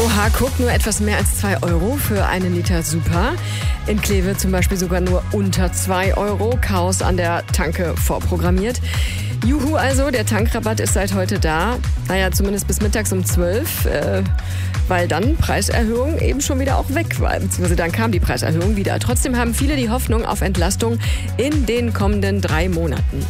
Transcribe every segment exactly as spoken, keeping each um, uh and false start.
Oha, guck, nur etwas mehr als zwei Euro für einen Liter Super. In Kleve zum Beispiel sogar nur unter zwei Euro. Chaos an der Tanke vorprogrammiert. Juhu also, der Tankrabatt ist seit heute da. Naja, zumindest bis mittags um zwölf, äh, weil dann Preiserhöhung eben schon wieder auch weg war. Beziehungsweise dann kam die Preiserhöhung wieder. Trotzdem haben viele die Hoffnung auf Entlastung in den kommenden drei Monaten.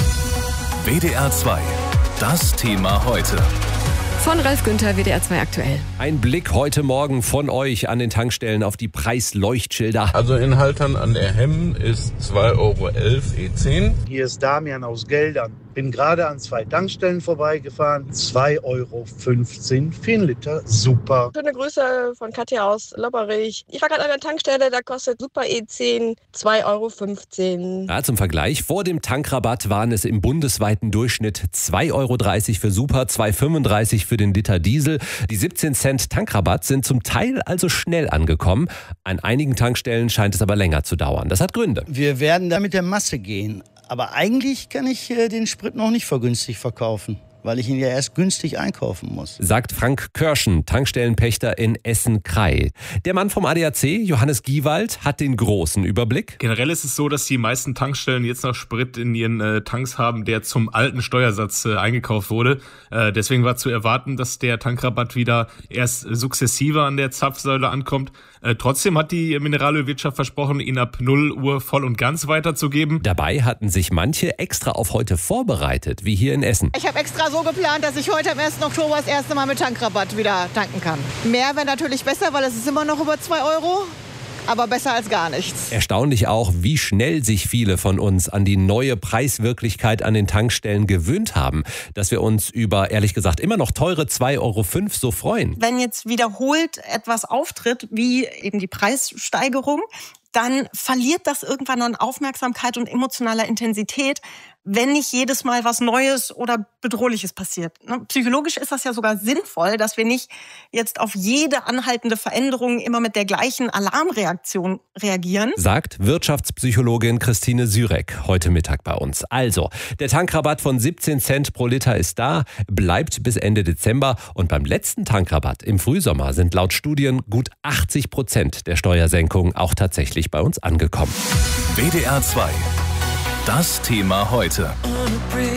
W D R zwei, das Thema heute. Von Ralf Günther, W D R zwei aktuell. Ein Blick heute Morgen von euch an den Tankstellen auf die Preisleuchtschilder. Also in Haltern an der Hemm ist zwei Euro elf E zehn. Hier ist Damian aus Geldern. Bin gerade an zwei Tankstellen vorbeigefahren. zwei Euro fünfzehn für einen Liter Super. Schöne Grüße von Katja aus Lopperich. Ich war gerade an der Tankstelle, da kostet Super E zehn zwei Euro fünfzehn. Ja, zum Vergleich, vor dem Tankrabatt waren es im bundesweiten Durchschnitt zwei Euro dreißig für Super, zwei Euro fünfunddreißig für den Liter Diesel. Die siebzehn Cent Tankrabatt sind zum Teil also schnell angekommen. An einigen Tankstellen scheint es aber länger zu dauern. Das hat Gründe. Wir werden da mit der Masse gehen. Aber eigentlich kann ich äh, den Sprit noch nicht vergünstigt verkaufen, weil ich ihn ja erst günstig einkaufen muss. Sagt Frank Körschen, Tankstellenpächter in Essen-Krei. Der Mann vom A D A C, Johannes Giewald, hat den großen Überblick. Generell ist es so, dass die meisten Tankstellen jetzt noch Sprit in ihren äh, Tanks haben, der zum alten Steuersatz äh, eingekauft wurde. Äh, deswegen war zu erwarten, dass der Tankrabatt wieder erst sukzessiver an der Zapfsäule ankommt. Äh, trotzdem hat die Mineralölwirtschaft versprochen, ihn ab null Uhr voll und ganz weiterzugeben. Dabei hatten sich manche extra auf heute vorbereitet, wie hier in Essen. Ich habe extra so geplant, dass ich heute am ersten Oktober das erste Mal mit Tankrabatt wieder tanken kann. Mehr wäre natürlich besser, weil es ist immer noch über zwei Euro. Aber besser als gar nichts. Erstaunlich auch, wie schnell sich viele von uns an die neue Preiswirklichkeit an den Tankstellen gewöhnt haben. Dass wir uns über, ehrlich gesagt, immer noch teure zwei Euro fünf so freuen. Wenn jetzt wiederholt etwas auftritt, wie eben die Preissteigerung, dann verliert das irgendwann an Aufmerksamkeit und emotionaler Intensität, wenn nicht jedes Mal was Neues oder Bedrohliches passiert. Psychologisch ist das ja sogar sinnvoll, dass wir nicht jetzt auf jede anhaltende Veränderung immer mit der gleichen Alarmreaktion reagieren. Sagt Wirtschaftspsychologin Christine Sürek heute Mittag bei uns. Also, der Tankrabatt von siebzehn Cent pro Liter ist da, bleibt bis Ende Dezember. Und beim letzten Tankrabatt im Frühsommer sind laut Studien gut achtzig Prozent der Steuersenkung auch tatsächlich bei uns angekommen. W D R zwei, das Thema heute.